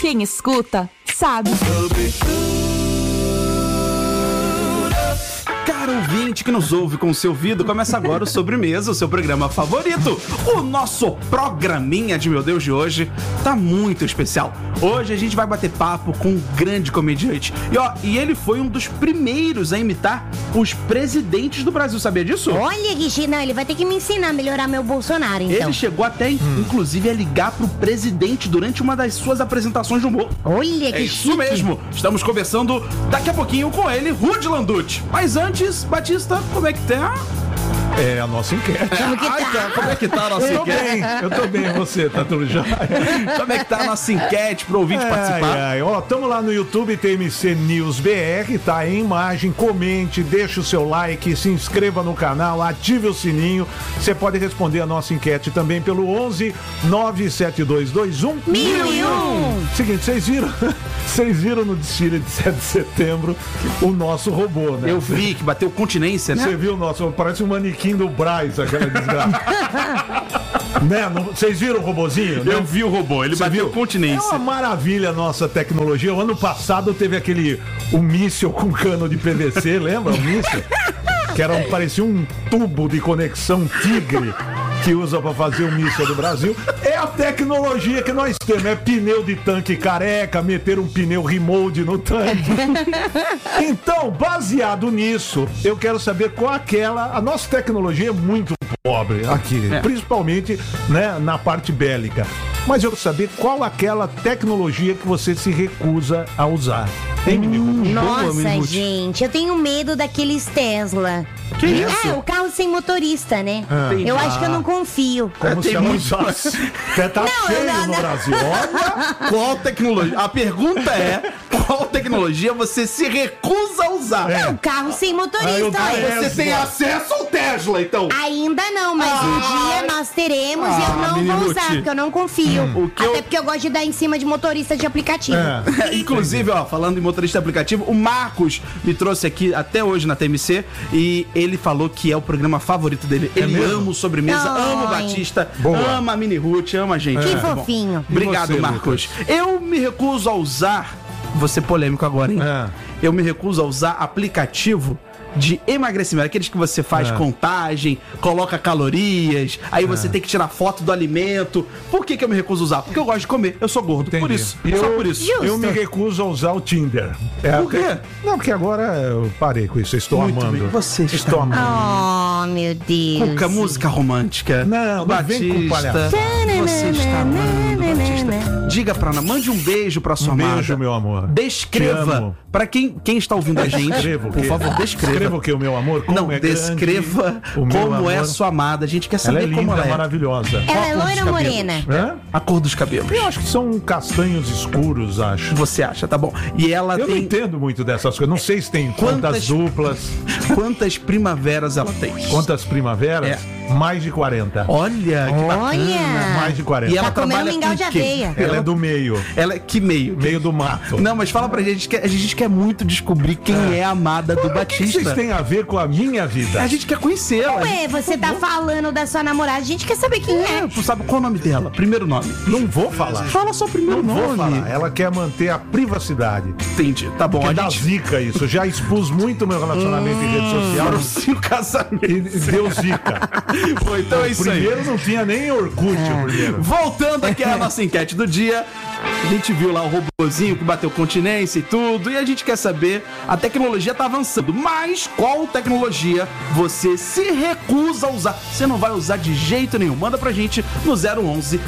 Quem escuta, sabe. Caro ouvinte que nos ouve com o seu ouvido, começa agora o Sobremesa, o seu programa favorito. O nosso programinha de meu Deus de hoje tá muito especial. Hoje a gente vai bater papo com um grande comediante. E ele foi um dos primeiros a imitar os presidentes do Brasil, sabia disso? Olha, Guixina, ele vai ter que me ensinar a melhorar meu Bolsonaro, então. Ele chegou até, inclusive, a ligar pro presidente durante uma das suas apresentações de humor. Olha, que É isso mesmo. Estamos conversando daqui a pouquinho com ele, Rudy Landucci. Mas antes, Batista, como é que tá? É a nossa enquete. Como é que tá a nossa enquete? Eu tô bem, você, tá tudo já? Como é que tá a nossa enquete pro ouvinte participar? Ó, tamo lá no YouTube, TMC News BR, tá em imagem, comente, deixa o seu like, se inscreva no canal, ative o sininho. Você pode responder a nossa enquete também pelo 11 97221 1001. Seguinte, vocês viram no desfile de 7 de setembro o nosso robô, né? Eu vi que bateu continência, né? Você viu o nosso, parece um manequim do Braz, aquela desgraça. Né? Vocês viram o robozinho? Né? Eu vi o robô, ele bateu É continência. uma maravilha a nossa tecnologia. O ano passado teve o míssil com cano de PVC, lembra o míssil? Que parecia um tubo de conexão Tigre que usa pra fazer o míssil do Brasil. É a tecnologia que nós temos. É pneu de tanque careca, meter um pneu remold no tanque. Então, baseado nisso, eu quero saber qual a nossa tecnologia é muito pobre aqui, principalmente, né, na parte bélica. Mas eu quero saber qual aquela tecnologia que você se recusa a usar. Tem, Nossa, gente, eu tenho medo daqueles Tesla. Que isso? É, o carro sem motorista, né? Eu acho que eu não confio. Como se ela usasse. Até tá cheio no Brasil. Olha, Qual tecnologia? A pergunta é: qual tecnologia você se recusa a usar? É o carro sem motorista, olha. Você tem acesso ao Tesla, então? Ainda não, mas um dia nós teremos e eu não menino vou usar, Ti. porque eu não confio. Até porque eu gosto de dar em cima de motorista de aplicativo. Inclusive, falando em motorista aplicativo, o Marcos me trouxe aqui até hoje na TMC e ele falou que é o programa favorito dele. Ele ama o Sobremesa, ama o Batista, ama a Mini Ruth, ama a gente. Que Bom, fofinho. obrigado, você, Marcos. Eu me recuso a usar, vou ser polêmico agora, hein? Eu me recuso a usar aplicativo de emagrecimento, aqueles que você faz contagem, coloca calorias, aí você tem que tirar foto do alimento. Por que eu me recuso a usar? Porque eu gosto de comer, eu sou gordo. Entendi. Por isso, só por isso. eu me recuso a usar o Tinder. Por quê? Não, porque agora eu parei com isso. Eu estou Muito amando. bem. Você está estou amando. Oh, meu Deus. Cuca, música romântica. Não vem com palhaçada. Você está amando, Batista. Diga pra Ana, mande um beijo pra sua amada. Beijo, meu amor. Te Descreva. amo. Pra quem está ouvindo a gente, Descreva o por quê? favor, descreva. Descreva o que, o meu amor? Como Não, é descreva grande, o meu como é a amor. sua amada. A gente quer Ela saber é linda, como ela é. maravilhosa. Ela é Qual a cor loira dos ou cabelos? morena? Hã? A cor dos cabelos. Eu acho que são castanhos escuros, acho. Você acha, tá bom. E ela Eu não tem entendo muito dessas coisas. Não sei se tem quantas duplas, quantas primaveras ela tem. quantas primaveras. Mais de 40. Olha, que bacana. Olha. Mais de 40. E ela Tá comendo trabalha mingau com de quê? aveia. Ela é do meio. Ela que meio? Meio do mato. Não, mas fala pra gente que a gente quer muito descobrir quem é a amada do O que Batista. vocês têm a ver com a minha vida? A gente quer conhecer ela. Ué, você tá falando da sua namorada, a gente quer saber quem é. Tu sabe qual é o nome dela? Primeiro nome. Não vou falar. Fala só o primeiro Não vou nome. falar. Ela quer manter a privacidade. Entendi. Tá bom, Porque a dá gente... zica isso. Já expus muito meu relacionamento em rede social. Foram 5 casamentos. E deu zica. Foi, então é isso aí. Primeiro não tinha nem Orkut, o primeiro. Voltando aqui à nossa enquete do dia, a gente viu lá o robozinho que bateu continência e tudo, e a gente quer saber, a tecnologia tá avançando, mas qual tecnologia você se recusa a usar? Você não vai usar de jeito nenhum. Manda pra gente no 011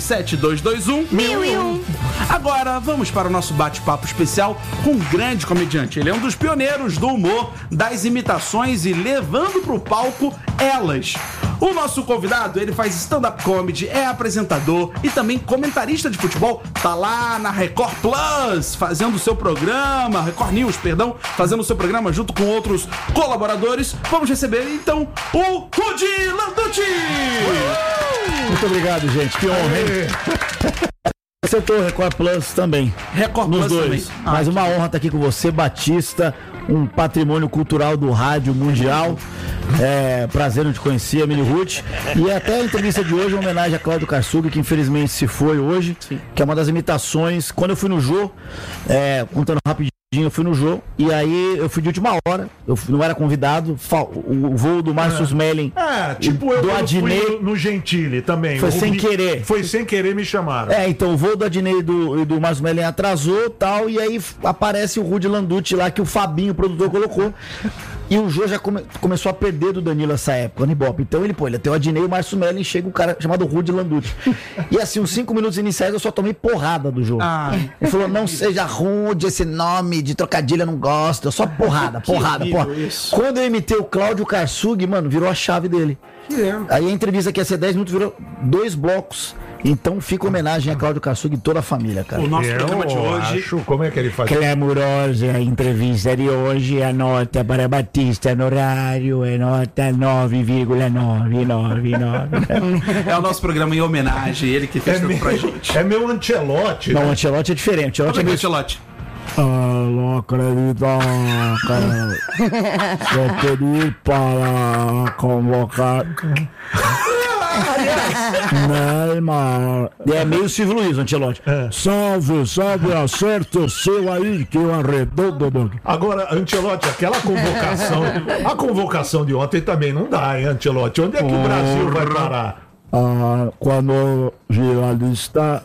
97221 1001. Agora vamos para o nosso bate-papo especial com um grande comediante. Ele é um dos pioneiros do humor, das imitações e levando pro palco elas. O nosso convidado, ele faz stand-up comedy, é apresentador e também comentarista de futebol. Tá lá na Record Plus, fazendo o seu programa, Record News, perdão, fazendo o seu programa junto com outros colaboradores. Vamos receber, então, o Rudy Landucci! Muito obrigado, gente. Que honra, hein? Acertou Record Plus também. Record Nos Plus dois. também. Mas uma honra estar aqui com você, Batista. um patrimônio cultural do rádio mundial. Prazer em te conhecer, Emily Ruth. E até a entrevista de hoje é uma homenagem a Cláudio Karsug, que infelizmente se foi hoje. Sim. Que é uma das imitações. Quando eu fui no Jô, contando rapidinho, eu fui no Jô, e aí eu fui de última hora, eu não era convidado, o voo do Márcio Smelling. Tipo eu do Adnei, fui no Gentili também. Foi sem querer. Foi sem querer, me chamaram. Então o voo do Adnei e do Márcio Smelling atrasou e tal, e aí aparece o Rudy Landucci lá, que o Fabinho, o produtor, colocou. E o Jô já começou a perder do Danilo essa época, no Ibope. Então ele tem o Adnei e o Márcio Smelling, chega um cara chamado Rudy Landucci. E assim, uns 5 minutos iniciais eu só tomei porrada do Jô. Ele falou, não seja Rudy, esse nome de trocadilho eu não gosto. Só porrada. Quando eu imitei o Cláudio Karsug, mano, virou a chave dele. Aí a entrevista que ia ser 10 minutos virou 2 blocos. Então fica homenagem a Cláudio Karsug e toda a família, cara. O nosso programa de hoje... Como é que ele faz? Clamorosa a entrevista de hoje. A nota para Batista no horário é nota 9,999. É o nosso programa em homenagem. Ele que fez tudo pra gente. É meu Ancelotti. Não, o Ancelotti é diferente. Como é que é o Ancelotti? Não acredito, cara. Só pedi para convocar Neymar. É meio Silvio Luiz, Ancelotti. Salve, acerta seu aí que eu arredondo. Agora, Ancelotti, aquela convocação, a convocação de ontem também não dá, hein, Ancelotti? Onde é que o Brasil vai parar? Quando vi a lista,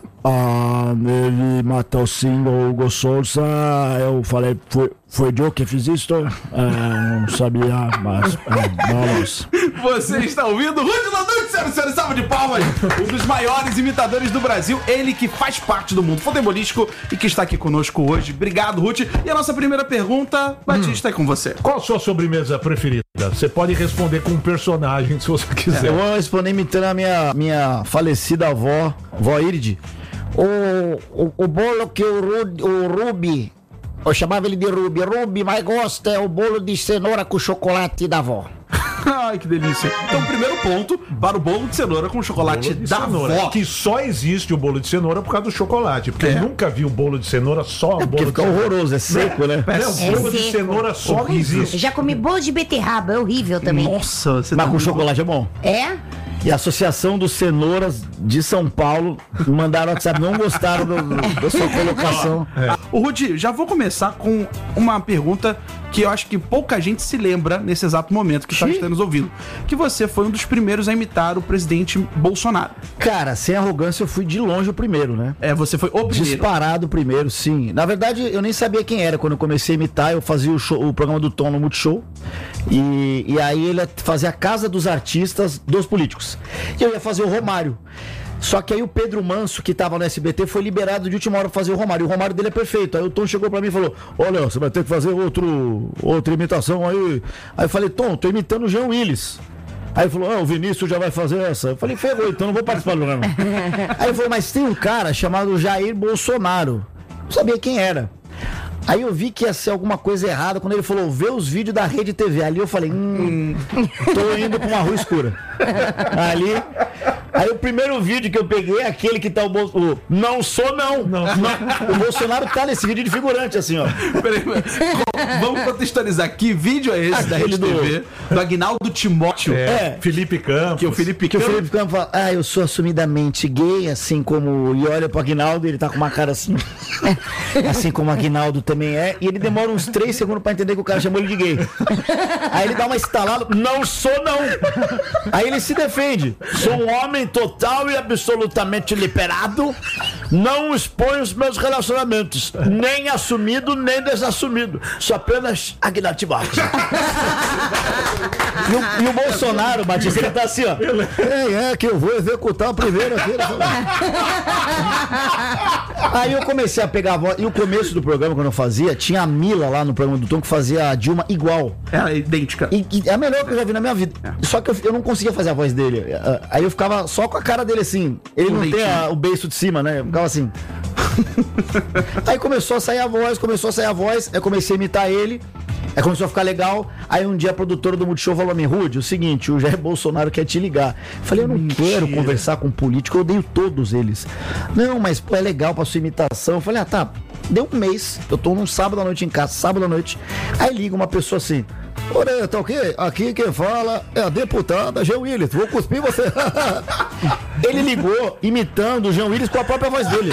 ele matou sim o Hugo Souza, eu falei, foi eu que fiz isso? Não sabia, mas vamos. Você está ouvindo Rudy Landucci, senhores, salve de palmas, um dos maiores imitadores do Brasil, ele que faz parte do mundo futebolístico e que está aqui conosco hoje. Obrigado, Ruth. E a nossa primeira pergunta, Batista, é com você. Qual a sua sobremesa preferida? Você pode responder com um personagem, se você quiser. Eu vou responder imitando a minha falecida avó Irid. O bolo que o Rubi, eu chamava ele de Rubi mais gosta é o bolo de cenoura com chocolate da avó. Ai, que delícia. Então, primeiro ponto para o bolo de cenoura com chocolate da avó. Que só existe o bolo de cenoura por causa do chocolate. Porque eu nunca vi o bolo de cenoura só o bolo de cenoura. Fica horroroso, é seco, né? O bolo de cenoura só existe. Já comi bolo de beterraba, é horrível também. Nossa, você mas com chocolate é bom. É? E a Associação dos Cenouras de São Paulo mandaram o WhatsApp, não gostaram da sua colocação. O Rudy, já vou começar com uma pergunta que eu acho que pouca gente se lembra nesse exato momento que está nos ouvindo. Que você foi um dos primeiros a imitar o presidente Bolsonaro. Cara, sem arrogância, eu fui de longe o primeiro, né? Você foi o primeiro. Disparado o primeiro, sim. Na verdade, eu nem sabia quem era. Quando eu comecei a imitar, eu fazia o programa do Tom no Multishow. E aí ele fazia a Casa dos Artistas dos Políticos. E eu ia fazer o Romário. Só que aí o Pedro Manso, que tava no SBT, foi liberado de última hora pra fazer o Romário. E o Romário dele é perfeito. Aí o Tom chegou pra mim e falou: olha, você vai ter que fazer outra imitação aí. Aí eu falei: Tom, tô imitando o Jean Willis. Aí ele falou: o Vinícius já vai fazer essa. Eu falei: ferrou, então não vou participar do programa. Aí ele falou: mas tem um cara chamado Jair Bolsonaro. Não sabia quem era. Aí eu vi que ia ser alguma coisa errada quando ele falou: vê os vídeos da Rede TV. Ali eu falei: tô indo pra uma rua escura. Aí o primeiro vídeo que eu peguei é aquele que tá o não sou não. O Bolsonaro tá nesse vídeo de figurante, assim, ó. Peraí, vamos contextualizar. Que vídeo é esse da Rede TV? Do Aguinaldo Timóteo. Felipe Campos. Que o Felipe Campos fala: eu sou assumidamente gay, assim como... E olha pro Aguinaldo, ele tá com uma cara assim. Assim como o Aguinaldo também é. E ele demora uns 3 segundos pra entender que o cara chamou ele de gay. Aí ele dá uma estalada: não sou não. Aí ele se defende: sou um homem total e absolutamente liberado, não exponho os meus relacionamentos, nem assumido nem desassumido, sou apenas agnativo. E o Bolsonaro, Batista, ele tá assim, ó: que eu vou executar o primeiro aqui. Aí eu comecei a pegar a voz. E o começo do programa, quando eu fazia, tinha a Mila lá no programa do Tom que fazia a Dilma igual. É idêntica. E é a melhor que eu já vi na minha vida. Só que eu não conseguia fazer a voz dele. Aí eu ficava só com a cara dele assim. Ele não tem o beiço de cima, né? Eu ficava assim. Aí começou a sair a voz. Eu comecei a imitar ele. Aí começou a ficar legal. Aí um dia a produtora do Multishow falou a mim: Rude, o seguinte, o Jair Bolsonaro quer te ligar. Eu falei: eu não quero conversar com político, eu odeio todos eles. Não, mas pô, é legal pra sua imitação. Eu falei: ah, tá. Deu um mês, eu tô num sábado à noite em casa, sábado à noite. Aí liga uma pessoa assim: Ora, tá ok? Aqui quem fala é a deputada Jean Willis. Vou cuspir você. Ele ligou imitando o Jean Willis com a própria voz dele.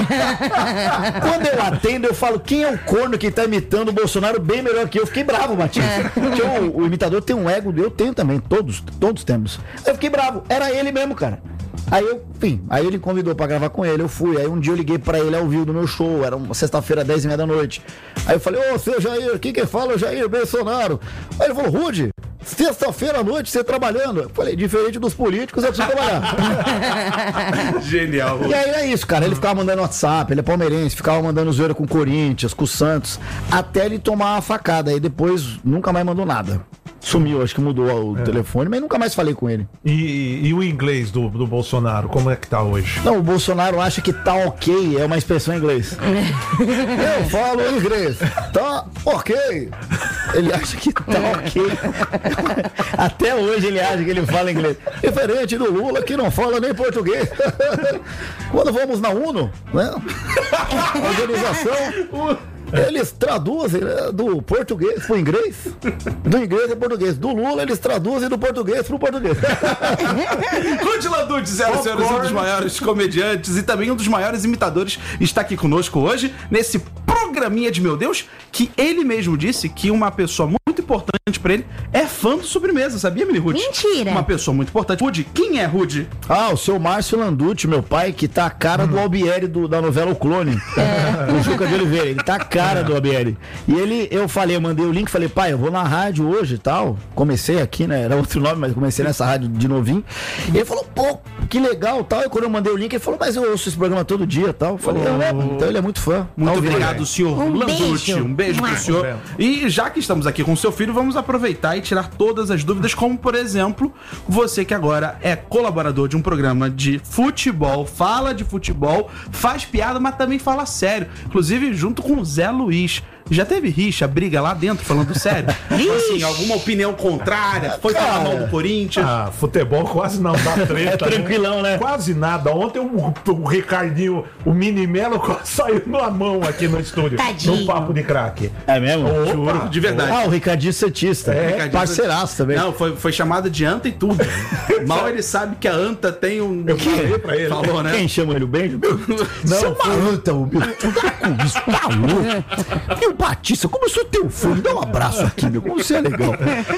Quando eu atendo, eu falo: quem é o corno que tá imitando o Bolsonaro bem melhor que eu? Fiquei bravo, Matias. Porque o imitador tem um ego, eu tenho também, todos temos. Eu fiquei bravo, era ele mesmo, cara. Aí aí ele convidou pra gravar com ele, eu fui. Aí um dia eu liguei pra ele ao vivo do meu show, era uma sexta-feira, 10h30 da noite. Aí eu falei: ô, seu Jair, quem fala é o Jair Bolsonaro. Aí ele falou: Rude, sexta-feira à noite você trabalhando. Eu falei: diferente dos políticos, eu preciso trabalhar. Genial. E aí é isso, cara. Ele ficava mandando WhatsApp, ele é palmeirense, ficava mandando zoeira com o Corinthians, com o Santos, até ele tomar uma facada. Aí depois nunca mais mandou nada. Sumiu, acho que mudou o telefone, mas nunca mais falei com ele. E o inglês do Bolsonaro, como é que tá hoje? Não, o Bolsonaro acha que tá ok, é uma expressão em inglês. Eu falo inglês, tá ok. Ele acha que tá ok. Até hoje ele acha que ele fala inglês. Diferente do Lula, que não fala nem português. Quando vamos na UNO, né? Organização... Eles traduzem, né, do português pro inglês, do inglês ao português. Do Lula eles traduzem do português pro português. Rude Landucci, senhoras e senhores, um dos maiores comediantes e também um dos maiores imitadores, está aqui conosco hoje, nesse programinha de Meu Deus, que ele mesmo disse que uma pessoa muito importante pra ele é fã do Sobremesa, sabia, Mini Rude? Mentira! Uma pessoa muito importante. Rude, quem é Rude? Ah, o seu Márcio Landucci, meu pai, que tá a cara do Albieri da novela O Clone, do Juca de Oliveira. Ele tá a cara do Albieri. E eu mandei o link, falei: pai, eu vou na rádio hoje e tal. Comecei aqui, né? Era outro nome, mas comecei nessa rádio de novinho. E ele falou: pô, que legal tal. E quando eu mandei o link, ele falou: mas eu ouço esse programa todo dia tal. Eu falei: então ele é muito fã. Muito obrigado, senhor Landucci. Beijo. Um beijo pro senhor. E já que estamos aqui com o seu filho, vamos aproveitar e tirar todas as dúvidas, como, por exemplo, você que agora é colaborador de um programa de futebol, fala de futebol, faz piada, mas também fala sério. Inclusive, junto com o Zé Luiz. Já teve rixa, briga lá dentro, falando sério? Assim, alguma opinião contrária? Foi falar mal do Corinthians? Ah, futebol quase não dá treta. É tranquilão, né? Quase nada. Ontem o Ricardinho, o Mini Melo quase saiu na mão aqui no estúdio. Tadinho. No Papo de Craque. É mesmo? Juro, de verdade. Ah, o Ricardinho Santista. Parceiraço também. Não, foi chamada de anta e tudo. Mal ele sabe que a anta tem um... Eu falei pra ele. Falou, né? Quem chama ele o bem? Não, Seu anta, o meu. Tu tá com isso, tá louco? Eu Batista, como eu sou teu fã, me dá um abraço aqui, meu, como você é legal.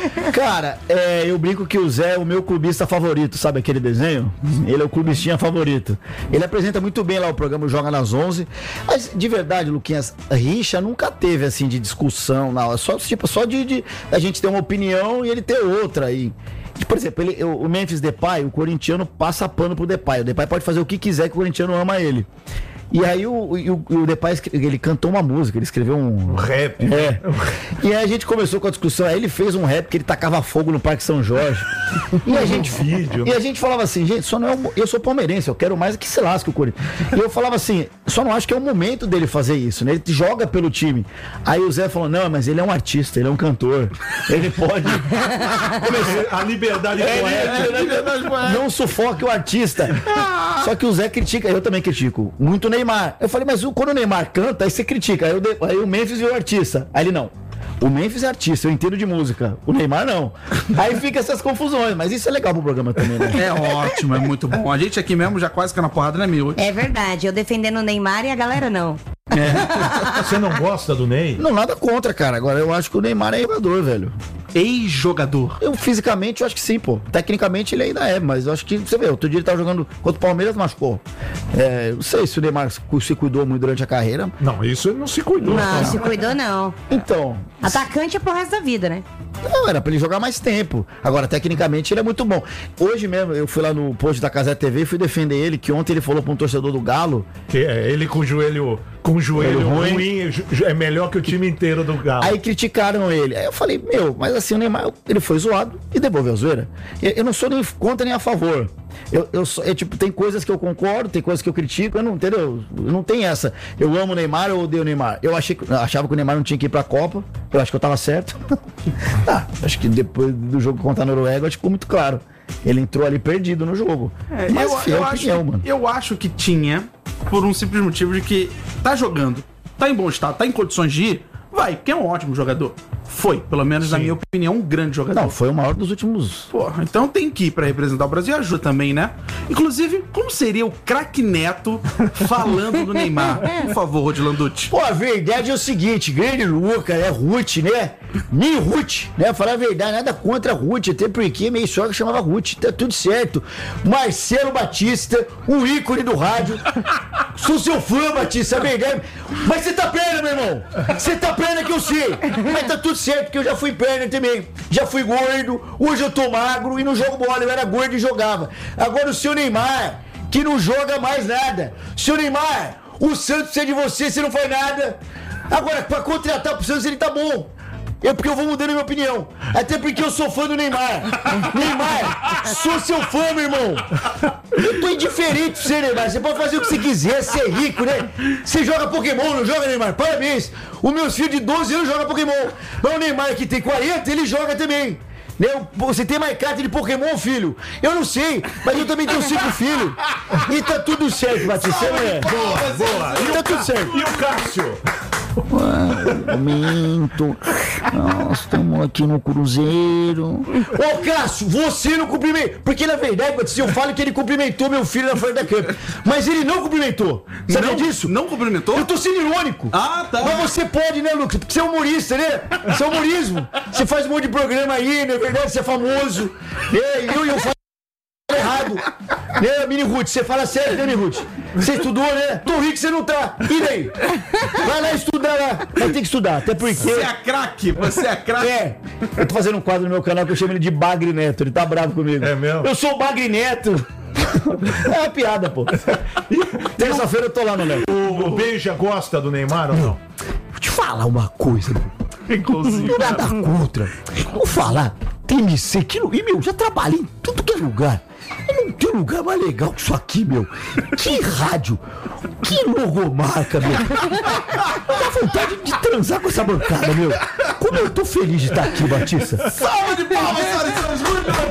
Cara, eu brinco que o Zé é o meu clubista favorito, sabe aquele desenho? Ele é o clubistinha favorito. Ele apresenta muito bem lá o programa Joga nas 11. Mas, de verdade, Luquinhas, rixa nunca teve, assim, de discussão, não. Só de a gente ter uma opinião e ele ter outra aí. Por exemplo, o Memphis Depay, o corintiano passa pano pro Depay. O Depay pode fazer o que quiser que o corintiano ama ele. E aí o Depay, ele cantou uma música, ele escreveu um rap. É. E aí a gente começou com a discussão, aí ele fez um rap que ele tacava fogo no Parque São Jorge. E a gente vídeo. E a gente falava assim: gente, só não é eu sou palmeirense, eu quero mais que se lasque o Corinthians. E eu falava assim: só não acho que é o momento dele fazer isso, né? Ele joga pelo time. Aí o Zé falou: não, mas ele é um artista, ele é um cantor. Ele pode. A liberdade poética. Não sufoque o artista. Só que o Zé critica, eu também critico muito o Neymar. Eu falei: mas quando o Neymar canta, aí você critica. Aí o Memphis viu o artista. Aí ele: não. O Memphis é artista, eu entendo de música. O Neymar não. Aí fica essas confusões, mas isso é legal pro programa também, né? É ótimo, é muito bom. A gente aqui mesmo já quase que na porrada, né, meu? É verdade, eu defendendo o Neymar e a galera não. Você não gosta do Ney? Não, nada contra, cara. Agora eu acho que o Neymar é jogador, velho. Ex-jogador. Fisicamente, eu acho que sim, pô. Tecnicamente ele ainda é, mas eu acho que, você vê, outro dia ele tava jogando contra o Palmeiras, machucou. Não sei se o Neymar se cuidou muito durante a carreira. Não, isso ele não se cuidou. Não, se cuidou não. Então... Atacante é pro resto da vida, né? Não, era pra ele jogar mais tempo. Agora, tecnicamente, ele é muito bom. Hoje mesmo, eu fui lá no post da Casé TV e fui defender ele, que ontem ele falou pra um torcedor do Galo... Que ele com o joelho ruim é melhor que o time inteiro do Galo. Aí criticaram ele. Aí eu falei: mas assim, o Neymar, ele foi zoado e devolveu a zoeira. Eu não sou nem contra nem a favor. Tem coisas que eu concordo, tem coisas que eu critico, entendeu? Não tem essa. Eu amo o Neymar, eu odeio o Neymar. Eu achava que o Neymar não tinha que ir pra Copa. Eu acho que eu tava certo. Acho que depois do jogo contra a Noruega, acho que ficou muito claro. Ele entrou ali perdido no jogo. Eu acho que tinha, por um simples motivo de que tá jogando, tá em bom estado, tá em condições de ir, vai, porque é um ótimo jogador. Foi, pelo menos na minha opinião, um grande jogador. Não, foi o maior dos últimos... Porra, então tem que ir pra representar o Brasil e ajuda também, né? Inclusive, como seria o craque Neto falando do Neymar? Por favor, Rodilanducci. Pô, a verdade é o seguinte, grande Luca, Ruth, né? Mini Ruth, né? Falar a verdade, nada contra a Ruth, até porque minha sogra chamava Ruth, tá tudo certo. Marcelo Batista, o ícone do rádio. Sou seu fã, Batista, a verdade. Mas você tá perna, meu irmão. Você tá perna que eu sei. Mas tá tudo certo, porque eu já fui perna também. Já fui gordo, hoje eu tô magro e não jogo bola. Eu era gordo e jogava. Agora o seu Neymar, que não joga mais nada. Seu Neymar, o Santos precisa de você, você não faz nada. Agora, pra contratar pro Santos, ele tá bom. Porque eu vou mudando a minha opinião. Até porque eu sou fã do Neymar. Neymar, sou seu fã, meu irmão. Eu tô indiferente pra você, Neymar. Você pode fazer o que você quiser, ser rico, né? Você joga Pokémon, não joga, Neymar? Parabéns. Os meus filhos de 12 anos jogam Pokémon. Mas o Neymar, que tem 40, ele joga também. Você tem mais carta de Pokémon, filho? Eu não sei, mas eu também tenho 5 filhos. E tá tudo certo, Batista. Boa. Tá tudo certo. E o Cássio? Momento. Nós estamos aqui no Cruzeiro. Ô, Cássio, você não cumprimentou. Porque na verdade, Batista, eu falo que ele cumprimentou meu filho na frente da câmera. Mas ele não cumprimentou. Sabia disso? Não cumprimentou? Eu tô sendo irônico. Ah, tá. Mas você pode, né, Lucas? Porque você é humorista, né? Você é humorismo. Você faz um monte de programa aí, na verdade, você é famoso. Eu falo errado. Né, Mini Ruth? Você fala sério, né, Mini Ruth? Você estudou, né? Tô rico, você não tá. E daí? Vai lá estudar lá. Vai ter que estudar, até porque... Você é craque, você é craque. É. Eu tô fazendo um quadro no meu canal que eu chamo ele de Bagre Neto. Ele tá bravo comigo. É mesmo? Eu sou o Bagre Neto. É uma piada, pô. Terça-feira eu tô lá no Neto. O Benja gosta do Neymar ou não? Vou te falar uma coisa, Inclusive. não nada contra. Vou falar, TMC, e meu, já trabalhei em tudo que é lugar. Não tem lugar mais legal que isso aqui, meu. Que rádio, que logomarca, meu. Dá vontade de transar com essa bancada, meu. Como eu tô feliz de estar aqui, Batista. Salve de palmas, senhoras e senhores,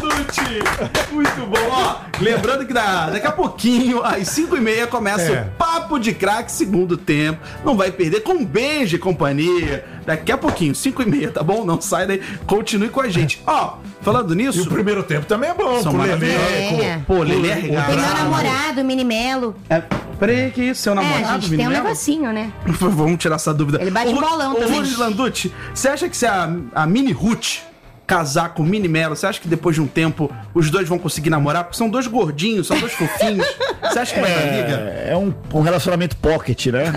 muito bom, ó. Lembrando que daqui a pouquinho, às 5h30, começa o Papo de Craque, segundo tempo. Não vai perder com Benja e companhia. Daqui a pouquinho, 5h30, tá bom? Não sai daí, continue com a gente. Ó, falando nisso... E o primeiro tempo também é bom. São maravilhosos. Pô, Lelê é regado. Tem meu namorado, Mini Melo. Peraí, que isso? Seu namorado, A gente tem um negocinho, né? Vamos tirar essa dúvida. Ele bate um bolão também. Ô, Landucci, você acha que se a Mini Ruth casar com o Mini Melo, você acha que depois de um tempo os dois vão conseguir namorar? Porque são dois gordinhos, são dois fofinhos. Você acha que vai dar liga? É um relacionamento pocket, né?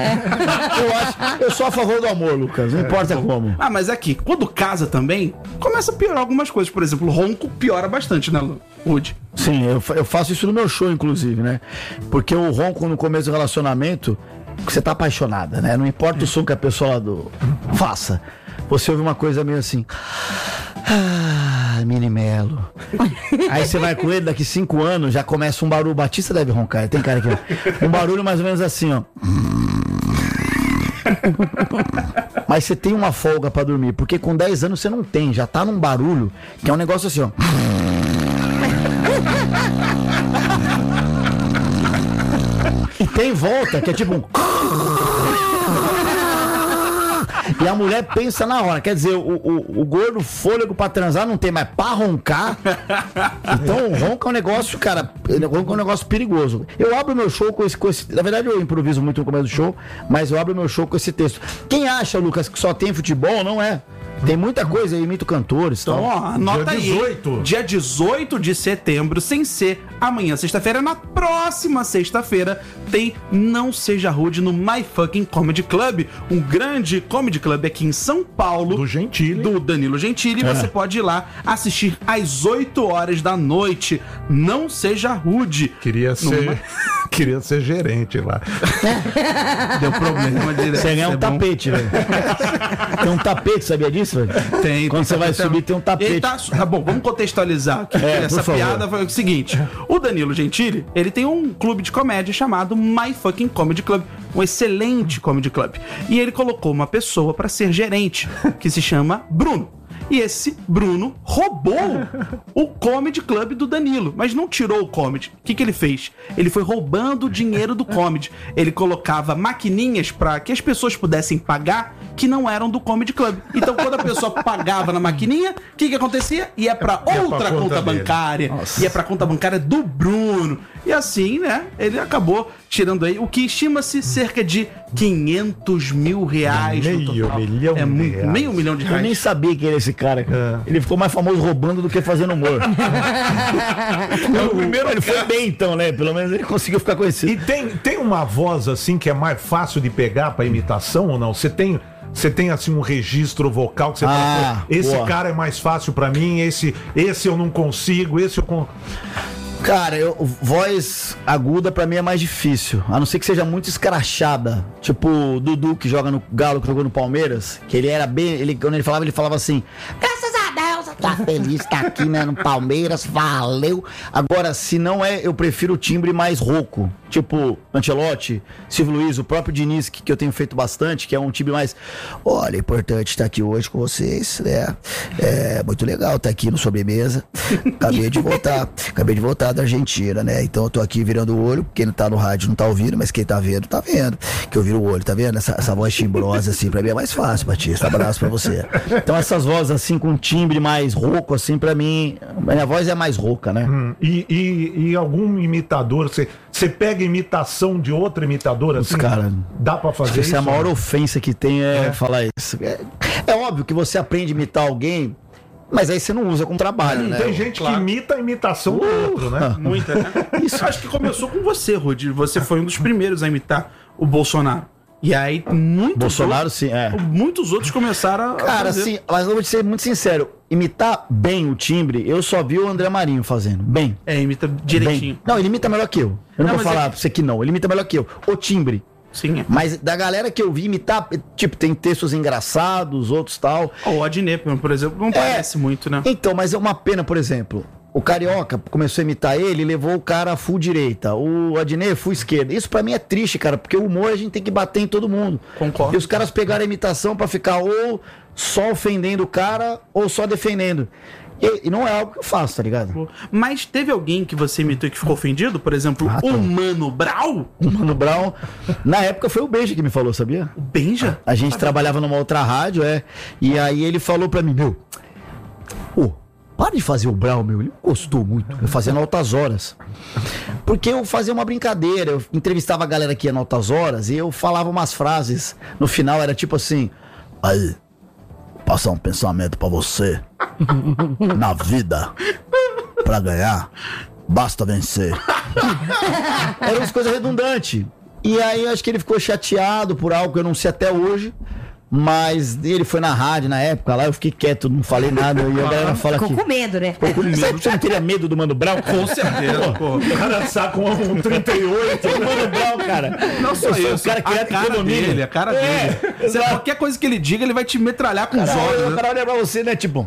Eu sou a favor do amor, Lucas. Não importa como. Ah, mas aqui, quando casa também, começa a piorar algumas coisas. Por exemplo, o ronco piora bastante, né, Ruth? Sim, eu faço isso no meu show, inclusive, né? Porque o ronco no começo do relacionamento, você tá apaixonada, né? Não importa o som que a pessoa lá faça. Você ouve uma coisa meio assim... Mini Melo. Aí você vai com ele, daqui 5 anos já começa um barulho. Batista deve roncar, tem cara aqui. Um barulho mais ou menos assim, ó. Mas você tem uma folga pra dormir, porque com 10 anos você não tem, já tá num barulho que é um negócio assim, ó. E tem volta que é tipo um... E a mulher pensa na hora, quer dizer, o gordo fôlego pra transar não tem mais pra roncar. Então o ronco é um negócio, cara, ronco é um negócio perigoso. Eu abro meu show com esse. Na verdade, eu improviso muito no começo do show, mas eu abro meu show com esse texto. Quem acha, Lucas, que só tem futebol, não é. Tem muita coisa, eu imito cantores. Então, ó, anota aí. Dia 18 de setembro, sem ser amanhã, sexta-feira. Na próxima sexta-feira, tem Não Seja Rude no My Fucking Comedy Club. Um grande comedy club aqui em São Paulo. Do Gentili. Do Danilo Gentili. Você pode ir lá assistir às 8 horas da noite. Não Seja Rude. Queria ser gerente lá. Deu problema direto. Você ganha um tapete, velho. Tem um tapete, sabia disso? isso, velho? Tem. Quando você vai subir, tem um tapete. Ele tá bom, vamos contextualizar aqui. Essa por piada favor. foi o seguinte: o Danilo Gentili, ele tem um clube de comédia chamado My Fucking Comedy Club, um excelente comedy club. E ele colocou uma pessoa pra ser gerente, que se chama Bruno. E esse Bruno roubou o comedy club do Danilo, mas não tirou o comedy. O que ele fez? Ele foi roubando o dinheiro do comedy. Ele colocava maquininhas para que as pessoas pudessem pagar que não eram do comedy club. Então, quando a pessoa pagava na maquininha, o que acontecia? Ia para outra conta bancária. Ia para conta bancária do Bruno. E assim, né? Ele acabou tirando aí o que estima-se cerca de 500 mil reais. Meio milhão é muito, de reais. meio milhão de Eu reais. nem sabia quem era esse cara. Ele ficou mais famoso roubando do que fazendo humor. Ele foi bem, então, né? Pelo menos ele conseguiu ficar conhecido. E tem uma voz assim que é mais fácil de pegar pra imitação ou não? Você tem assim um registro vocal que você fala, esse boa. cara é mais fácil pra mim, esse eu não consigo, Cara, voz aguda pra mim é mais difícil. A não ser que seja muito escrachada. Tipo o Dudu, que joga no Galo, que jogou no Palmeiras. Que ele era bem... Quando ele falava assim... Graças a Deus, tá feliz, tá aqui, né, no Palmeiras, valeu. Agora, se não é, eu prefiro o timbre mais rouco. Tipo Ancelotti, Silvio Luiz, o próprio Diniz, que eu tenho feito bastante, que é um timbre mais... Olha, é importante estar aqui hoje com vocês, né? É muito legal estar aqui no Sobremesa. Acabei de voltar da Argentina, né? Então eu tô aqui virando o olho. Quem não tá no rádio não tá ouvindo, mas quem tá vendo, tá vendo. Que eu viro o olho, tá vendo? Essa voz timbrosa, assim, pra mim é mais fácil, Batista. Abraço pra você. Então essas vozes, assim, com timbre mais rouco, assim, pra mim, minha voz é mais rouca, né? E algum imitador, você pega imitação de outro imitador, assim? Cara, dá pra fazer isso? É a maior ofensa que tem falar isso. É óbvio que você aprende a imitar alguém, mas aí você não usa com trabalho, né? Tem gente que imita a imitação do outro, né? Muita, né? Isso acho que começou com você, Rudi. Você foi um dos primeiros a imitar o Bolsonaro. E aí, muitos outros começaram a Cara, fazer. assim, mas eu vou te ser muito sincero. Imitar bem o timbre, eu só vi o André Marinho fazendo. Bem. Imita direitinho. Bem. Não, ele imita melhor que eu. Eu não vou mas falar pra você que não. Ele imita melhor que eu. O timbre. Sim, é. Mas da galera que eu vi imitar, tipo, tem textos engraçados, outros tal. O Adnet, por exemplo, não parece muito, né? Então, mas é uma pena, por exemplo. O Carioca começou a imitar ele e levou o cara full direita. O Adnet full esquerda. Isso pra mim é triste, cara, porque o humor a gente tem que bater em todo mundo. Concordo. E os caras pegaram a imitação pra ficar ou só ofendendo o cara ou só defendendo. E não é algo que eu faço, tá ligado? Mas teve alguém que você imitou e que ficou ofendido? Por exemplo, o Mano Brown? O Mano Brown, na época foi o Benja que me falou, sabia? O Benja? A gente trabalhava numa outra rádio, e aí ele falou pra mim, para de fazer o Brown, meu. Ele gostou muito. Eu fazia no Altas Horas. Porque eu fazia uma brincadeira. Eu entrevistava a galera que ia no Altas Horas e eu falava umas frases. No final era tipo assim: aí, passar um pensamento pra você. Na vida, pra ganhar, basta vencer. Eram umas coisas redundantes. E aí eu acho que ele ficou chateado por algo que eu não sei até hoje. Mas ele foi na rádio na época lá, eu fiquei quieto, não falei nada. E a galera fala Ficou que... com medo, né? Você não teria medo do Mano Brown? Com certeza, pô. O cara saca um 38. O Mano Brown, cara. Não sou eu, o cara que a cara dele, a cara dele. Qualquer coisa que ele diga, ele vai te metralhar com os olhos. O Né? cara olha pra você, né, tipo...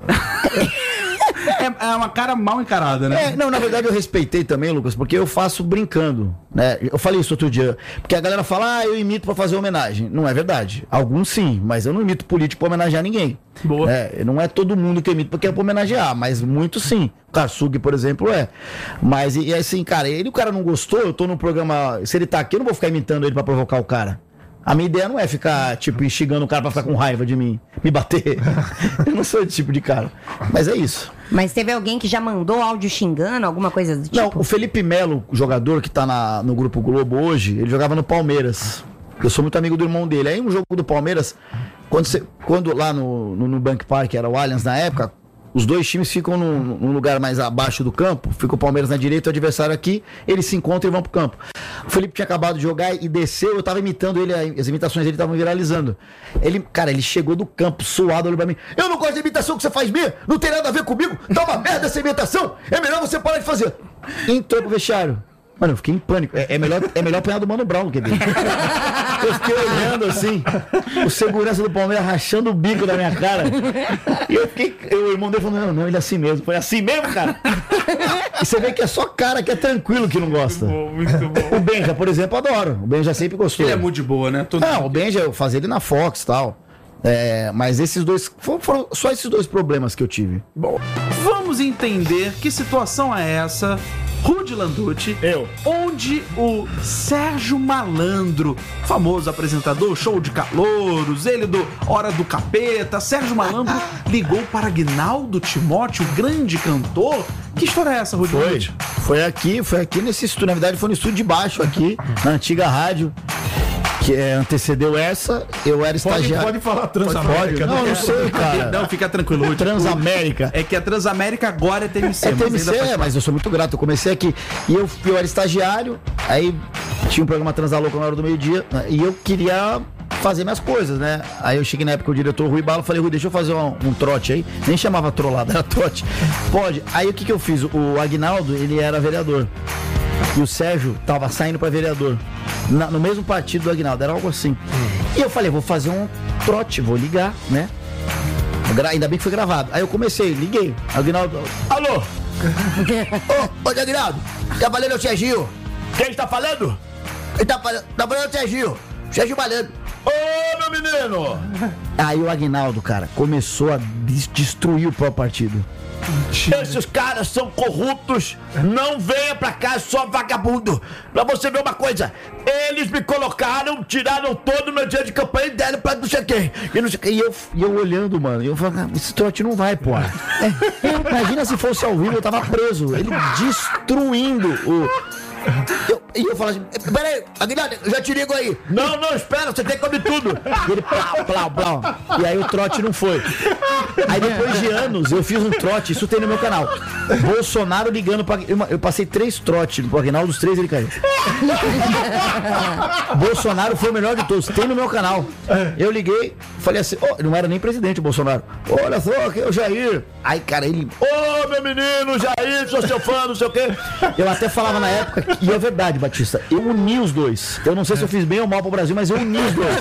É uma cara mal encarada, né? Não, na verdade eu respeitei também, Lucas, porque eu faço brincando, né? Eu falei isso outro dia, porque a galera fala, eu imito pra fazer homenagem. Não é verdade. Alguns sim, mas eu não imito político pra homenagear ninguém. Boa. Não é todo mundo que eu imito porque é pra homenagear, mas muitos sim. O Karsug, por exemplo, é. Mas, e assim, cara, o cara não gostou, eu tô no programa, se ele tá aqui, eu não vou ficar imitando ele pra provocar o cara. A minha ideia não é ficar, tipo, instigando o cara pra ficar com raiva de mim, me bater. Eu não sou esse tipo de cara. Mas é isso. Mas teve alguém que já mandou áudio xingando, alguma coisa do tipo? Não, o Felipe Melo, jogador que tá no Grupo Globo hoje, ele jogava no Palmeiras. Eu sou muito amigo do irmão dele. Aí um jogo do Palmeiras, quando lá no Bank Park, era o Allianz na época, os dois times ficam num lugar mais abaixo do campo, fica o Palmeiras na direita, o adversário aqui, eles se encontram e vão pro campo. O Felipe tinha acabado de jogar e desceu, eu tava imitando ele, as imitações dele estavam viralizando. Ele chegou do campo, suado, olhou pra mim, eu não gosto da imitação que você faz minha, não tem nada a ver comigo, tá uma merda essa imitação, é melhor você parar de fazer. Entrou pro vestiário. Mano, eu fiquei em pânico. É melhor apanhar do Mano Brown do que dele. Eu fiquei olhando assim, o segurança do Palmeiras rachando o bico da minha cara. E o irmão dele falou, não, ele é assim mesmo. Foi assim mesmo, cara? E você vê que é só cara que é tranquilo que não gosta. Muito bom. O Benja, por exemplo, adoro. O Benja sempre gostou. Ele é muito de boa, né? Não, o Benja, eu fazia ele na Fox e tal. Mas esses dois, foram só esses dois problemas que eu tive. Bom, vamos entender que situação é essa, Rudy Landucci, onde o Sérgio Malandro, famoso apresentador, show de calouros, ele do Hora do Capeta, Sérgio Malandro ligou para Aguinaldo Timóteo, o grande cantor. Que história é essa, Rudy Landucci? Foi aqui nesse estúdio, na verdade foi no estúdio de baixo aqui, na antiga rádio. Que antecedeu essa, eu era estagiário. Pode falar Transamérica. Não sei, cara. Não, fica tranquilo. Transamérica. É que a Transamérica agora é TMC. É TMC, mas eu sou muito grato. Eu comecei aqui e eu era estagiário, aí tinha um programa Transalouca na hora do meio-dia, e eu queria fazer minhas coisas, né? Aí eu cheguei na época, o diretor Rui Bala, falei, Rui, deixa eu fazer um trote aí. Nem chamava trollada, era trote. Pode. Aí o que eu fiz? O Aguinaldo, ele era vereador. E o Sérgio tava saindo pra vereador. No mesmo partido do Aguinaldo, era algo assim. E eu falei, vou fazer um trote, vou ligar, né? Ainda bem que foi gravado. Aí eu comecei, liguei. Aguinaldo, alô? Ô, Aguinaldo, tá falando o Serginho? Quem está falando? Ele tá falando o Serginho. Sérgio Malandro. Ô, meu menino! Aí o Aguinaldo, cara, começou a destruir o próprio partido. Mentira. Esses caras são corruptos. Não venha pra cá, só vagabundo. Pra você ver uma coisa, eles me colocaram, tiraram todo o meu dia de campanha e deram pra não sei quem. E eu olhando, mano, eu falei, esse trote não vai, pô. Imagina se fosse ao vivo, eu tava preso. Ele destruindo o... E eu falo assim, peraí, Aguinaldo, eu já te ligo aí. Não, espera, você tem que comer tudo. E ele, plau. E aí o trote não foi. Aí depois de anos, eu fiz um trote, isso tem no meu canal. Bolsonaro ligando pra... Eu passei 3 trotes pro Aguinaldo, dos 3 ele caiu. Bolsonaro foi o melhor de todos, tem no meu canal. Eu liguei, falei assim, não era nem presidente o Bolsonaro. Olha só, aqui é o Jair. Aí, cara, ele, meu menino, Jair, sou seu fã, não sei o quê. Eu até falava na época, e é verdade, Batista, eu uni os dois. Eu não sei se eu fiz bem ou mal pro Brasil, mas eu uni os dois.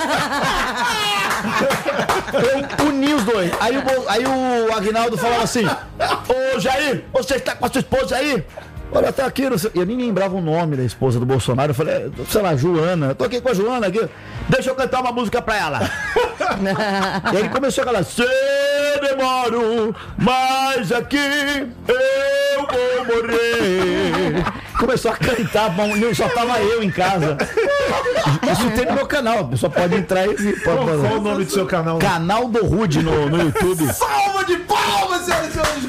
Eu uni os dois. Aí o Aguinaldo falava assim, ô Jair, você está com a sua esposa aí? Olha, tá aqui, eu nem lembrava o nome da esposa do Bolsonaro. Eu falei, sei lá, Joana. Eu tô aqui com a Joana aqui. Deixa eu cantar uma música pra ela. E aí ele começou a falar, se demoro, mas aqui eu vou morrer. Começou a cantar, só tava eu em casa. Isso tem no meu canal, a pessoa pode entrar e... Qual o nome do seu canal? Canal do Rudy no YouTube. Salva de palmas, senhoras e senhores!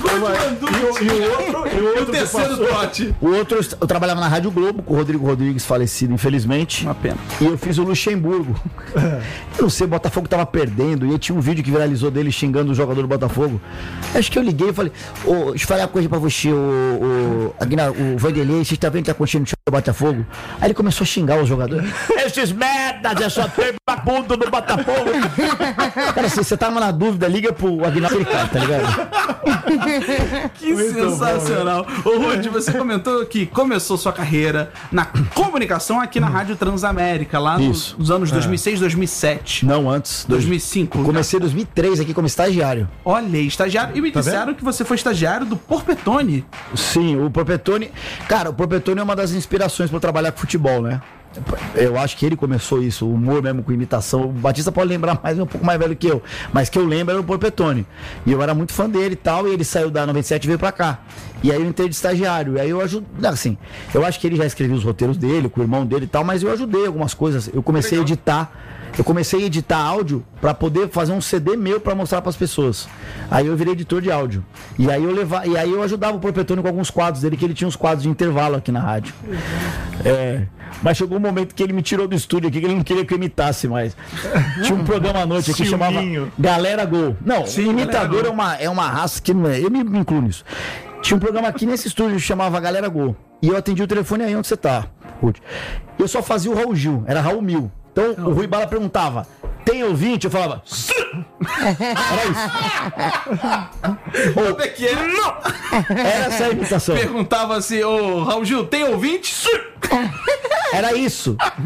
E o terceiro trote? O outro, eu trabalhava na Rádio Globo com o Rodrigo Rodrigues, falecido, infelizmente. Uma pena. E eu fiz o Luxemburgo. Eu não sei, o Botafogo tava perdendo. E aí tinha um vídeo que viralizou dele xingando o jogador do Botafogo. Acho que eu liguei e falei, deixa eu falar uma coisa pra você, o Vanderlei, você tá vendo que tá acontecendo no show do Botafogo? Aí ele começou a xingar os jogadores. Esses merdas, é só ter vagabundo do Botafogo. Cara, se você tava na dúvida, liga pro Aguinaldo, ele cai, tá ligado? Que muito sensacional. Ô, Rudy, você comentou que começou sua carreira na comunicação aqui na Rádio Transamérica, lá nos anos 2006, 2007. Não, antes. 2005. Comecei em 2003 aqui como estagiário. Olha, estagiário. E me disseram que você foi estagiário do Porpetone. Sim, o Porpetone... Cara, o Porpetone é uma das inspirações para trabalhar com futebol, né? Eu acho que ele começou isso, o humor mesmo com imitação. O Batista pode lembrar mais, um pouco mais velho que eu, mas que eu lembro era o Porpetone. E eu era muito fã dele e tal, e ele saiu da 97 e veio pra cá. E aí eu entrei de estagiário, e aí eu ajudei, assim, eu acho que ele já escrevia os roteiros dele, com o irmão dele e tal, mas eu ajudei algumas coisas. Eu comecei a editar áudio pra poder fazer um CD meu pra mostrar pras pessoas. Aí eu virei editor de áudio. E aí eu ajudava o Porpetone com alguns quadros dele, que ele tinha uns quadros de intervalo aqui na rádio. Mas chegou um momento que ele me tirou do estúdio aqui, que ele não queria que eu imitasse mais. Tinha um programa à noite aqui que chamava Galera Gol. Não, sim, imitador é uma raça que não é. Eu me incluo nisso. Tinha um programa aqui nesse estúdio que chamava Galera Gol. E eu atendi o telefone aí onde você tá, Rudy. Eu só fazia o Raul Gil, era Raul Mil. Então o Rui Bala perguntava, tem ouvinte? Eu falava, sim! Era isso. Como é que é? Não! Era essa a imitação. Perguntava assim, Raul Gil, tem ouvinte? Sim! Era isso.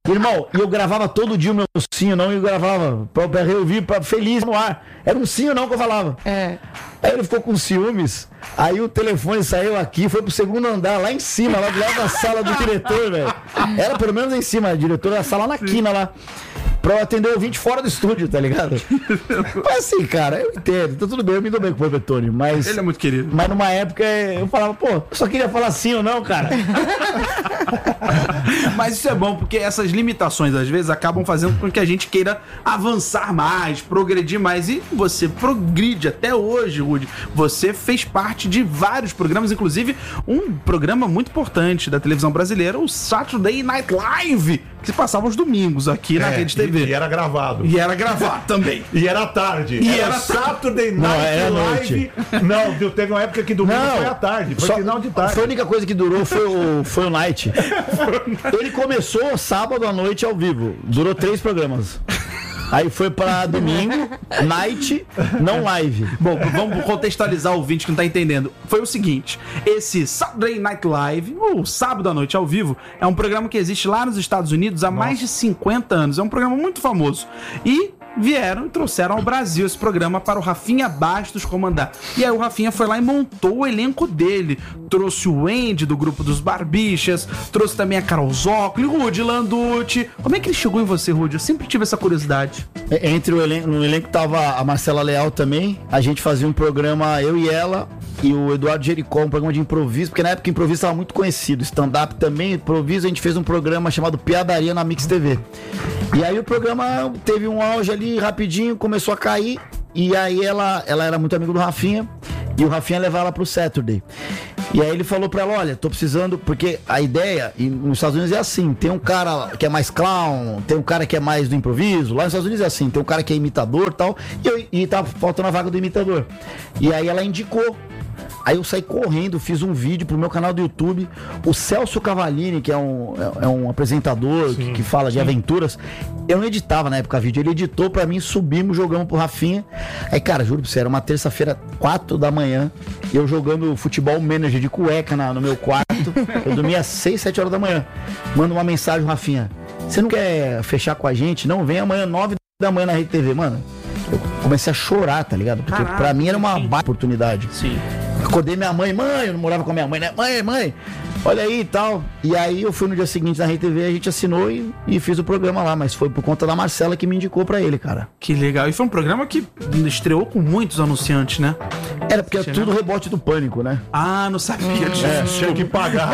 Irmão, e eu gravava todo dia o meu sim ou não, e eu gravava pra eu ouvir feliz no ar. Era um sim ou não que eu falava. Aí ele ficou com ciúmes, aí o telefone saiu aqui, foi pro segundo andar, lá em cima, lá do lado da sala do diretor, velho. Era pelo menos em cima, a diretora da sala na quina lá. Pra eu atender o ouvinte fora do estúdio, tá ligado? Mas assim, cara, eu entendo, tá tudo bem, eu me dou bem com o Panetone, mas... Ele é muito querido. Mas numa época eu falava, pô, eu só queria falar sim ou não, cara. Mas isso é bom, porque essas limitações, às vezes, acabam fazendo com que a gente queira avançar mais, progredir mais. E você progride até hoje, Rudy. Você fez parte de vários programas, inclusive um programa muito importante da televisão brasileira, o Saturday Night Live, que se passava aos domingos aqui na Rede TV. E era gravado. E era gravado também. E era tarde. E era Saturday Night Live. Não, teve uma época que domingo foi à tarde. Foi final de tarde. A única coisa que durou foi o Night. Ele começou sábado à noite ao vivo. Durou 3 programas. Aí foi pra domingo, night, não live. Bom, vamos contextualizar o ouvinte que não tá entendendo. Foi o seguinte, esse Saturday Night Live, ou Sábado à Noite ao Vivo, é um programa que existe lá nos Estados Unidos há mais de 50 anos. É um programa muito famoso. E vieram e trouxeram ao Brasil esse programa para o Rafinha Bastos comandar. E aí o Rafinha foi lá e montou o elenco dele. Trouxe o Andy do grupo dos Barbichas, trouxe também a Carol Zócoli, Rudy Landucci. Como é que ele chegou em você, Rudy? Eu sempre tive essa curiosidade. Entre no elenco tava a Marcela Leal também. A gente fazia um programa, eu e ela, e o Eduardo Jericó, um programa de improviso, porque na época o improviso estava muito conhecido. Stand-up também, improviso, a gente fez um programa chamado Piadaria na Mix TV. E aí o programa teve um auge ali, rapidinho, começou a cair. E aí ela era muito amigo do Rafinha, e o Rafinha levava ela pro Saturday. E aí ele falou pra ela, olha, tô precisando, porque a ideia nos Estados Unidos é assim, tem um cara que é mais clown, tem um cara que é mais do improviso, lá nos Estados Unidos é assim, tem um cara que é imitador e tal, e tava faltando a vaga do imitador. E aí ela indicou. Aí eu saí correndo, fiz um vídeo pro meu canal do YouTube. O Celso Cavallini, que é um apresentador que fala de aventuras, eu não editava na época vídeo, ele editou pra mim, subimos, jogamos pro Rafinha. Aí, cara, juro pra você, era uma terça-feira, 4 da manhã, eu jogando futebol manager de cueca no meu quarto. Eu dormia às 6, 7 horas da manhã. Manda uma mensagem, Rafinha, você não quer fechar com a gente? Não, vem amanhã, 9 da manhã na Rede TV, mano. Eu comecei a chorar, tá ligado? Porque pra mim era uma baita oportunidade. Sim. Acordei minha mãe, eu não morava com a minha mãe, né? Mãe, olha aí e tal. E aí eu fui no dia seguinte na Rede TV, a gente assinou e fiz o programa lá, mas foi por conta da Marcela que me indicou pra ele, cara. Que legal. E foi um programa que estreou com muitos anunciantes, né? Era porque é tudo rebote do Pânico, né? Ah, não sabia disso. Tinha que pagar.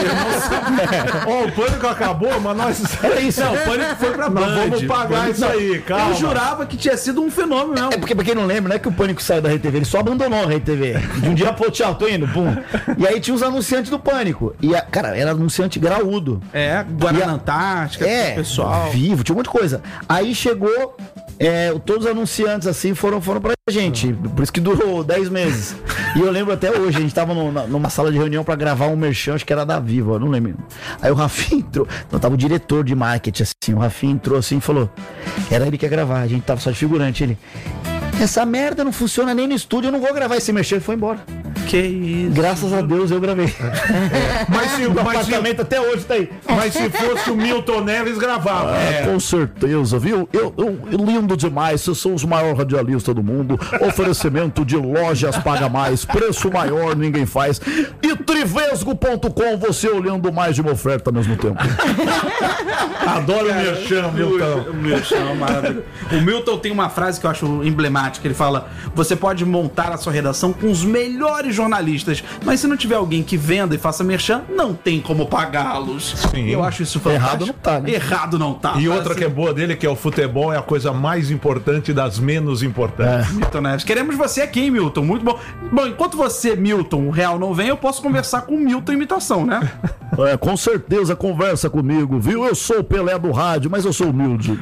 O Pânico acabou, mas nós... Era isso. Não, o Pânico foi pra Band. Vamos pagar isso aí, calma. Eu jurava que tinha sido um fenômeno, não. É porque, pra quem não lembra, não é que o Pânico saiu da Rede TV, ele só abandonou a Rede TV. De um dia pro outro, tchau, tô indo, pum. E aí tinha os anunciantes do Pânico. E, cara, era anunciante graúdo. Guaraná Antártica, pessoal. Vivo, tinha um monte de coisa. Aí chegou, todos os anunciantes, assim, foram pra gente. Por isso que durou 10 meses. E eu lembro até hoje, a gente tava numa sala de reunião pra gravar um merchan, acho que era da Vivo, eu não lembro. Aí o Rafinha entrou, não, tava o diretor de marketing, assim, o Rafinha entrou assim e falou, era ele que ia gravar, a gente tava só de figurante, ele... Essa merda não funciona nem no estúdio, eu não vou gravar esse merchan, ele foi embora. Que isso. Graças a Deus eu gravei. Mas apartamento até hoje tá aí. Mas se fosse o Milton Neves, gravava. Com certeza, viu? Eu lindo demais, vocês são os maiores radialistas do mundo. Oferecimento de lojas paga mais, preço maior, ninguém faz. E Trivesgo.com, você olhando mais de uma oferta ao mesmo tempo. Adoro o merchan, Milton. O merchan, maravilhoso. O Milton tem uma frase que eu acho emblemática. Ele fala, você pode montar a sua redação com os melhores jornalistas, mas se não tiver alguém que venda e faça merchan, não tem como pagá-los. Sim. Eu acho isso fantástico. Errado não tá, né? Errado não tá. E outra que é boa dele, que é o futebol, é a coisa mais importante das menos importantes. Milton Neves. Queremos você aqui, hein, Milton? Muito bom. Bom, enquanto você, Milton, o Real não vem, eu posso conversar com o Milton imitação, né? Com certeza conversa comigo, viu? Eu sou o Pelé do rádio, mas eu sou humilde.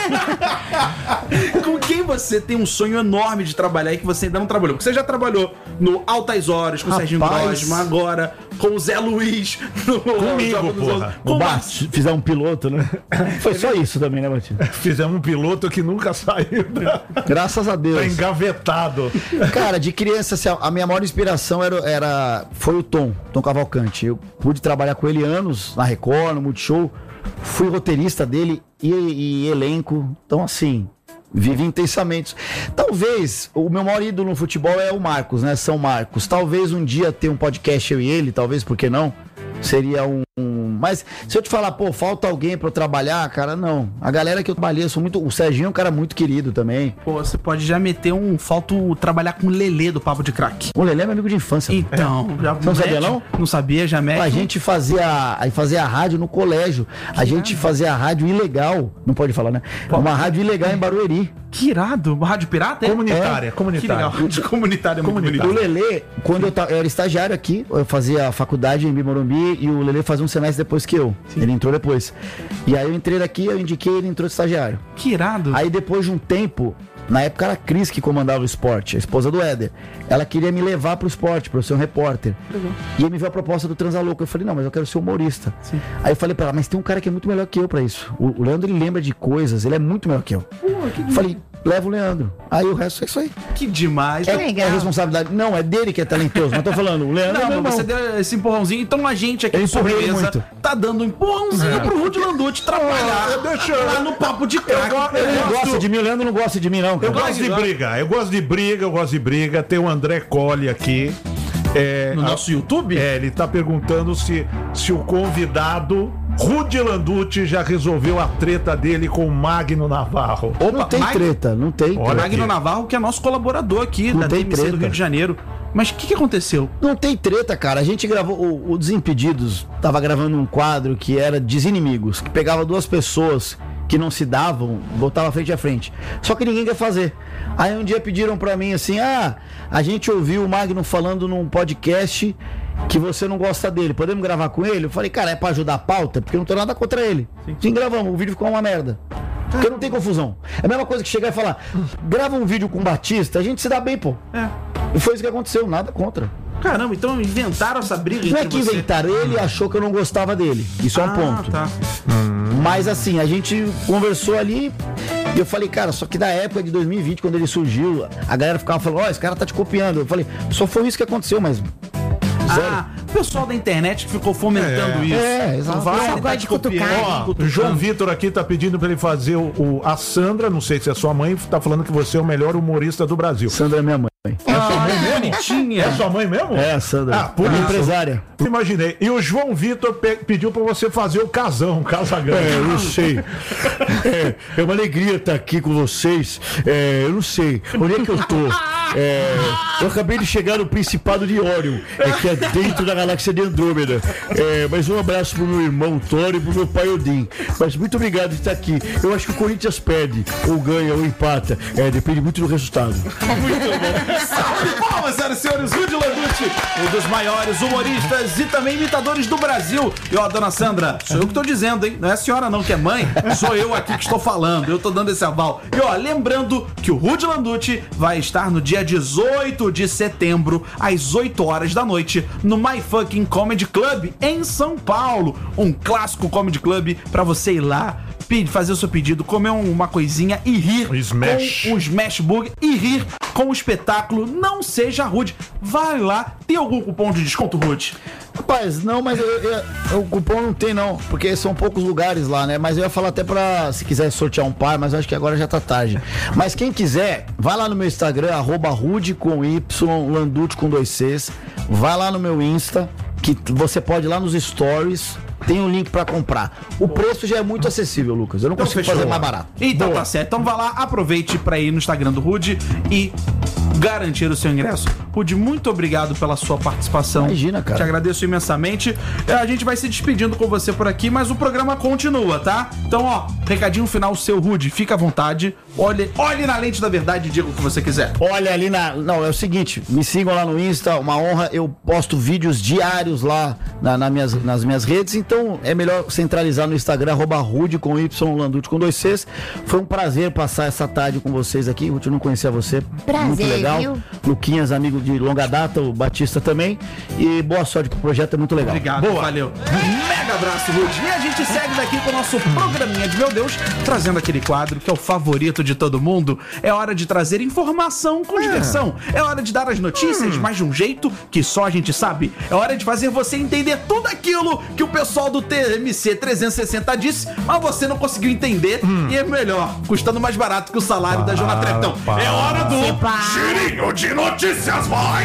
Com quem você tem um sonho enorme de trabalhar e que você ainda não trabalhou? Porque você já trabalhou no Altas Horas com o Serginho Grosman, agora com o Zé Luiz. Comigo, porra. Fizer um piloto, né? Foi só isso também, né, Matinho? Fizemos um piloto que nunca saiu. Graças a Deus. Tá engavetado. Cara, de criança, assim, a minha maior inspiração foi o Tom Cavalcante. Eu pude trabalhar com ele anos na Record, no Multishow. fui roteirista dele e elenco. Então, assim, vive intensamente. Talvez, o meu maior ídolo no futebol é o Marcos, né? São Marcos. Talvez um dia ter um podcast eu e ele, talvez, por que não? Seria Mas se eu te falar, pô, falta alguém pra eu trabalhar, cara, não. A galera que eu trabalhei, eu sou muito... O Serginho é um cara muito querido também. Pô, você pode já meter falto trabalhar com o Lelê do Papo de Crack. O Lelê é meu amigo de infância. Então, já Você não sabia, não? Não sabia, já mete. A gente fazia a rádio no colégio. A gente fazia a rádio ilegal. Não pode falar, né? Uma rádio ilegal em Barueri. Que irado. Rádio pirata? É? Comunitária. Que legal. Rádio comunitária. O Lelê, quando eu era estagiário aqui, eu fazia a faculdade em Morumbi e o Lelê fazia um semestre depois que eu. Sim. Ele entrou depois. E aí eu entrei daqui, eu indiquei, ele entrou de estagiário. Que irado. Aí depois de um tempo, na época era a Cris que comandava o esporte, a esposa do Éder. Ela queria me levar pro esporte, pra eu ser um repórter. E aí me veio a proposta do Transalouco. Eu falei, não, mas eu quero ser humorista. Sim. Aí eu falei pra ela, mas tem um cara que é muito melhor que eu pra isso. O Leandro, ele lembra de coisas, ele é muito melhor que eu. Falei, leva o Leandro. Aí o resto é isso aí. Que demais. É a responsabilidade. Não, é dele que é talentoso. Mas tô falando, o Leandro não, mas você deu esse empurrãozinho. Então a gente aqui no Sobremesa tá dando um empurrãozinho pro Rudy Landucci trabalhar lá no Papo de Crack. Ele não gosta de mim, o Leandro não gosta de mim, não. Eu gosto de briga. Tem o André Colli aqui. No nosso YouTube? Ele tá perguntando se o convidado Rudy Landucci já resolveu a treta dele com o Magno Navarro. Opa, não tem treta, não tem. Olha, Magno Navarro, que é nosso colaborador aqui da DMC do Rio de Janeiro. Mas o que aconteceu? Não tem treta, cara. A gente gravou, o Desimpedidos tava gravando um quadro que era Desinimigos, que pegava duas pessoas que não se davam, botava frente a frente. Só que ninguém quer fazer. Aí um dia pediram pra mim assim, a gente ouviu o Magno falando num podcast que você não gosta dele, podemos gravar com ele? Eu falei, cara, é pra ajudar a pauta? Porque eu não tô nada contra ele. Sim, gravamos, o vídeo ficou uma merda. Porque não tem confusão. É a mesma coisa que chegar e falar, grava um vídeo com o Batista, a gente se dá bem, pô. E foi isso que aconteceu, nada contra. Caramba, então inventaram essa briga. Não é que inventaram, ele achou que eu não gostava dele. Isso é um ponto. Tá. Mas assim, a gente conversou ali e eu falei, cara, só que da época de 2020, quando ele surgiu, a galera ficava falando, esse cara tá te copiando. Eu falei, só foi isso que aconteceu, mas... o pessoal da internet que ficou fomentando isso. Exato. Vai de cutucar. O João Vitor aqui tá pedindo pra ele fazer a Sandra, não sei se é sua mãe, tá falando que você é o melhor humorista do Brasil. Sandra é minha mãe. É sua mãe mesmo? Bonitinha. É sua mãe mesmo? É, a Sandra. Por isso. Empresária. Imaginei. E o João Vitor pediu pra você fazer o casão, Casagrande. Eu sei. É uma alegria estar aqui com vocês. Eu não sei. Onde é que eu tô? Eu acabei de chegar no Principado de Órion, que é dentro da galáxia de Andrômeda. Mas um abraço pro meu irmão Thor e pro meu pai Odin. Mas muito obrigado por estar aqui. Eu acho que o Corinthians perde, ou ganha, ou empata. Depende muito do resultado. Muito bom. Salve palmas, senhoras e senhores. Rudy Landucci, um dos maiores humoristas e também imitadores do Brasil. E ó, dona Sandra, sou eu que tô dizendo, hein? Não é a senhora não que é mãe, sou eu aqui que estou falando. Eu tô dando esse aval. E ó, lembrando que o Rudy Landucci vai estar no dia 18 de setembro, às 8 horas da noite, no My Fucking Comedy Club, em São Paulo. Um clássico comedy club pra você ir lá, fazer o seu pedido, comer uma coisinha e rir com o Smash Burger e rir com o espetáculo Não Seja Rude. Vai lá. Tem algum cupom de desconto, Rude? Rapaz, não, mas o cupom não tem não, porque são poucos lugares lá, né? Mas eu ia falar até pra, se quiser sortear um par, mas eu acho que agora já tá tarde. Mas quem quiser, vai lá no meu Instagram, @Rude com Y, Landucci com 2 Cs. Vai lá no meu Insta, que você pode ir lá nos stories, tem um link pra comprar. O preço já é muito acessível, Lucas. Eu não consigo fazer mais barato. Então tá certo. Então vai lá, aproveite pra ir no Instagram do Rude e garantir o seu ingresso. Rude, muito obrigado pela sua participação. Imagina, cara. Te agradeço imensamente. A gente vai se despedindo com você por aqui, mas o programa continua, tá? Então, ó, recadinho final seu, Rude. Fica à vontade. Olhe na lente da verdade e diga o que você quiser. Olha ali Não, é o seguinte, me sigam lá no Insta, uma honra. Eu posto vídeos diários lá nas minhas redes, então é melhor centralizar no Instagram, @Rude com Y, Landucci com 2 Cs. Foi um prazer passar essa tarde com vocês aqui. Ruth, eu não conhecia você. Prazer, muito legal. Viu? Luquinhas, amigo de longa data, o Batista também. E boa sorte pro projeto, é muito legal. Obrigado, valeu. Mega abraço, Rudy. E a gente segue daqui com o nosso programinha de Meu Deus, trazendo aquele quadro que é o favorito de todo mundo. É hora de trazer informação com diversão. É hora de dar as notícias, mas de um jeito que só a gente sabe. É hora de fazer você entender tudo aquilo que o pessoal do TMC 360 disse, mas você não conseguiu entender. E é melhor, custando mais barato que o salário da Jona Treptão. É hora do Girinho de Notícias, vai!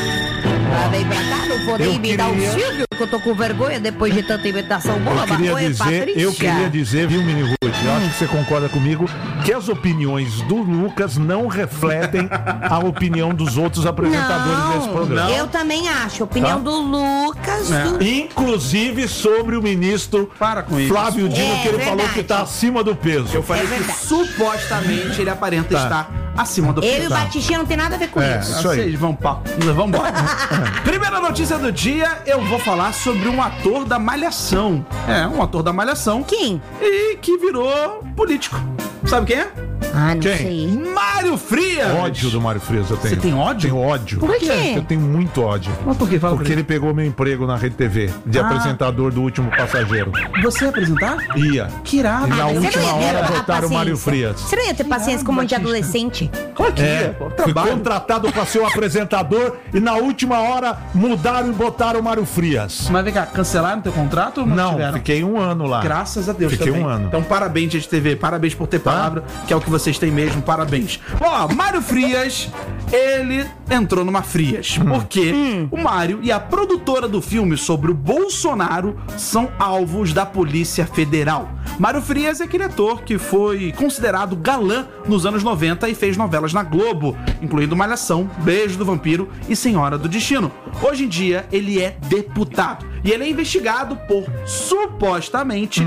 Vem pra cá, não vou nem me dar o Silvio, que eu tô com vergonha depois de tanta imitação boa. Eu queria dizer, viu, Mini Ruth, eu acho que você concorda comigo, que as opiniões do Lucas não refletem a opinião dos outros apresentadores desse programa. Eu também acho, a opinião do Lucas. Inclusive sobre o ministro Flávio Dino, que ele falou que tá acima do peso. Eu falei que supostamente ele aparenta estar acima do peso. Ele e o Batichinha não tem nada a ver com isso. Isso aí. Vamos embora. Primeira notícia do dia, eu vou falar sobre um ator da Malhação. Um ator da Malhação. Quem? E que virou político. Sabe quem é? Não sei. Mário Frias. Ódio do Mário Frias eu tenho. Você tem ódio? Tenho ódio. Por quê? Eu tenho muito ódio. Mas por quê? Porque ele pegou meu emprego na Rede TV, de apresentador do Último Passageiro. Você ia apresentar? Ia. Que irado. E na última hora botaram o Mário Frias. Você não ia ter paciência com um monte de adolescente? Fui contratado pra ser o apresentador e na última hora mudaram e botaram o Mário Frias. Mas vem cá, cancelaram teu contrato ou não? Tiveram? Fiquei um ano lá. Graças a Deus. Fiquei também. um ano. Então parabéns, Rede TV, parabéns por ter palavra, que é o que vocês têm mesmo, parabéns. Mário Frias, ele entrou numa Frias, porque o Mário e a produtora do filme sobre o Bolsonaro são alvos da Polícia Federal. Mário Frias é aquele ator que foi considerado galã nos anos 90 e fez novelas na Globo, incluindo Malhação, Beijo do Vampiro e Senhora do Destino. Hoje em dia, ele é deputado e ele é investigado por, supostamente,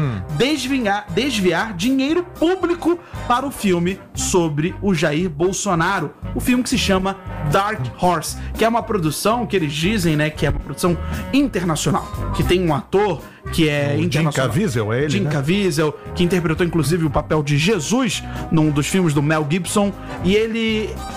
desviar dinheiro público para o filme sobre o Jair Bolsonaro. O filme que se chama Dark Horse, que é uma produção que eles dizem, né, que é uma produção internacional, que tem um ator que é internacional. Jim Caviezel, é ele, Jim Caviezel, que interpretou inclusive o papel de Jesus num dos filmes do Mel Gibson, e ele